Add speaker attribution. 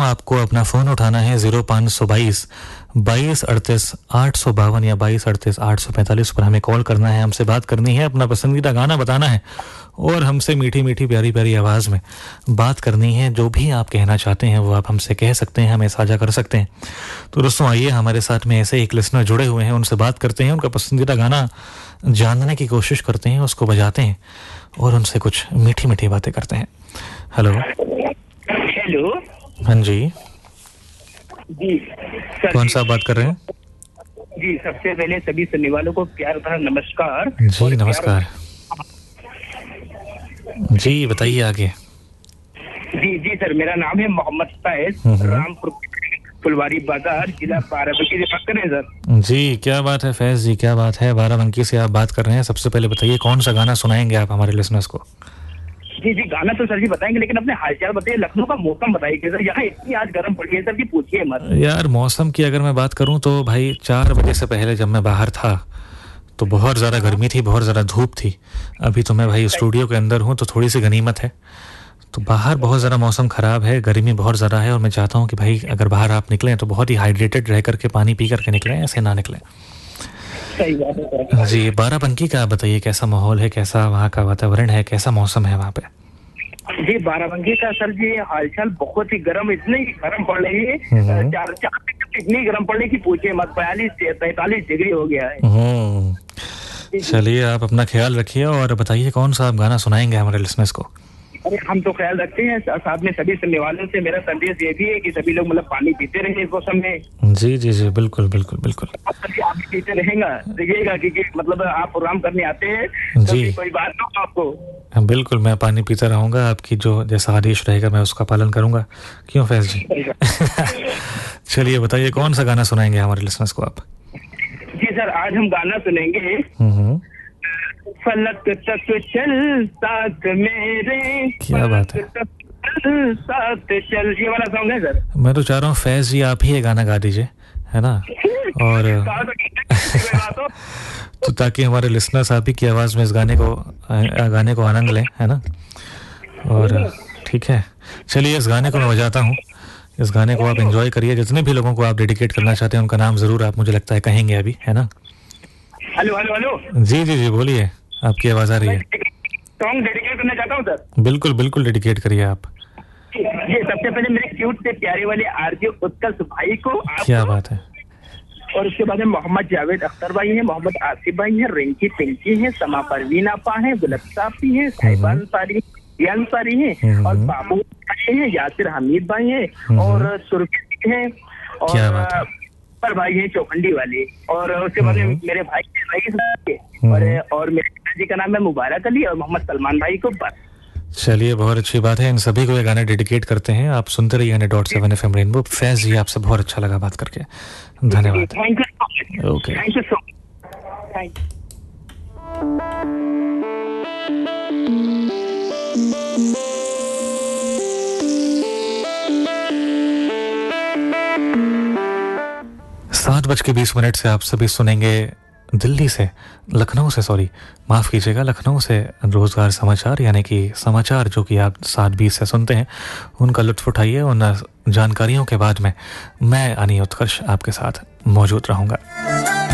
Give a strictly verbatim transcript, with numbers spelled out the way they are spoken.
Speaker 1: आपको अपना फ़ोन उठाना है ज़ीरो पाँच सौ बाईस बाईस अड़तीस आठ सौ बावन या बाईस अड़तीस आठ सौ पैंतालीस पर हमें कॉल करना है, हमसे बात करनी है, अपना पसंदीदा गाना बताना है और हमसे मीठी मीठी प्यारी प्यारी आवाज़ में बात करनी है। जो भी आप कहना चाहते हैं वो आप हमसे कह सकते हैं, हमें साझा कर सकते हैं। तो दोस्तों आइए, हमारे साथ में ऐसे एक लिसनर जुड़े हुए हैं, उनसे बात करते हैं, उनका पसंदीदा गाना जानने की कोशिश करते हैं, उसको बजाते हैं और उनसे कुछ मीठी मीठी बातें करते हैं। Hello
Speaker 2: hello.
Speaker 1: हाँ जी
Speaker 2: जी सर,
Speaker 1: कौन सा बात कर रहे हैं?
Speaker 2: जी सबसे पहले सभी सुनने वालों को प्यार भरा नमस्कार।
Speaker 1: जी नमस्कार। जी बताइए आगे।
Speaker 2: जी जी सर, मेरा नाम है मोहम्मद फैज, रामपुर फुलवारी बाजार, जिला बाराबंकी से बात कर रहे हैं सर।
Speaker 1: जी क्या बात है फैज जी, क्या बात है, बाराबंकी से आप बात कर रहे हैं। सबसे पहले बताइए कौन सा गाना सुनाएंगे आप हमारे लिसनर्स को?
Speaker 2: जी जी गाना तो सर जी बताएंगे, लेकिन अपने हालचाल बताइए, लखनऊ का मौसम बताइए सर। यहाँ इतनी आज गर्म पड़ गई है सर कि पूछिए मत।
Speaker 1: यार मौसम की अगर मैं बात करूं तो भाई चार बजे से पहले जब मैं बाहर था तो बहुत ज़्यादा गर्मी थी, बहुत ज़्यादा धूप थी। अभी तो मैं भाई स्टूडियो के अंदर हूं तो थोड़ी सी गनीमत है। तो बाहर बहुत ज़्यादा मौसम ख़राब है, गर्मी बहुत ज़्यादा है और मैं चाहता हूं कि भाई अगर बाहर आप निकलें तो बहुत ही हाइड्रेटेड रह करके पानी पी करके निकलें, ऐसे ना निकलें।
Speaker 2: सही बात है सर।
Speaker 1: जी बाराबंकी का बताइए, कैसा माहौल है, कैसा वहाँ का वातावरण है, कैसा मौसम है वहाँ पे?
Speaker 2: जी बाराबंकी का सर जी हालचाल बहुत ही गर्म, इतनी गर्म पड़ रही है, चार चार इतनी गर्म पड़ रही है कि पूछिए मत। बयालीस पैंतालीस डिग्री हो गया है।
Speaker 1: चलिए आप अपना ख्याल रखिए और बताइए कौन सा आप गाना सुनाएंगे हमारे लिसनर्स को?
Speaker 2: अरे हम तो ख्याल रखते हैं, साथ में सभी सुनने वालों से मेरा संदेश ये भी है कि सभी लोग मतलब पानी पीते रहेंगे इस मौसम में।
Speaker 1: जी जी जी बिल्कुल बिल्कुल बिल्कुल।
Speaker 2: आप भी पीते रहेंगे देखिएगा, क्योंकि मतलब आप प्रोग्राम करने आते हैं
Speaker 1: जी
Speaker 2: कोई बात ना हो आपको।
Speaker 1: बिल्कुल मैं पानी पीता रहूंगा, आपकी जो जैसा आदेश रहेगा मैं उसका पालन करूंगा। क्यों फैज जी? चलिए बताइए कौन सा गाना सुनाएंगे हमारे लिसनर्स को आप?
Speaker 2: जी सर, आज हम गाना सुनेंगे फलक तक चल साथ मेरे।
Speaker 1: क्या बात है,
Speaker 2: साथ चल, ये वाला सॉन्ग है सर।
Speaker 1: मैं तो चाह रहा हूँ फैज जी आप ही ये गाना गा दीजिए, है ना? और तो ताकि हमारे लिसनर्स आप ही की आवाज़ में इस गाने को गाने को आनंद लें, है ना? और ठीक है, चलिए इस गाने को मैं बजाता हूँ, इस गाने को आप एंजॉय करिए। जितने भी लोगों को आप डेडिकेट करना चाहते हैं उनका नाम ज़रूर आप मुझे लगता है कहेंगे अभी, है ना?
Speaker 2: Hello hello hello.
Speaker 1: जी जी जी बोलिए, आपकी आवाज़ आ रही है।
Speaker 2: सॉन्ग डेडिकेट करना चाहता हूँ सर।
Speaker 1: बिल्कुल बिल्कुल डेडिकेट करिए आप।
Speaker 2: ये सबसे पहले मेरे क्यूट से प्यारे वाले आरजे उत्कर्ष भाई को।
Speaker 1: क्या बात है।
Speaker 2: और उसके बाद में मोहम्मद जावेद अख्तर भाई हैं, मोहम्मद आसिफ भाई हैं, रिंकी पिंकी हैं, समा परवीन आपा हैं, गुलब साफी हैं, साहिबा अंसारी अंसारी हैं और बाबू भाई हैं, यासिर हमीद भाई हैं और सुरखी हैं और पर भाई हैं चौखंडी वाले। और उसके बाद में मेरे भाई रईस और और मेरे पिताजी का नाम है मुबारक अली और मोहम्मद सलमान भाई को। बस
Speaker 1: चलिए बहुत अच्छी बात है, इन सभी को ये गाने डेडिकेट करते हैं। आप सुनते रहिए hundred dot seven F M rainbow. Faiz जी आपसे बहुत अच्छा लगा बात करके, धन्यवाद।
Speaker 2: Thank you.
Speaker 1: Okay
Speaker 2: thank you so much. Thank you. सात बज के बीस मिनट से आप सभी सुनेंगे दिल्ली से लखनऊ से सॉरी माफ़ कीजिएगा लखनऊ से रोज़गार समाचार, यानी कि समाचार जो कि आप सात बीस से सुनते हैं, उनका लुत्फ़ उठाइए। उन जानकारियों के बाद में मैं यानी उत्कर्ष आपके साथ मौजूद रहूँगा।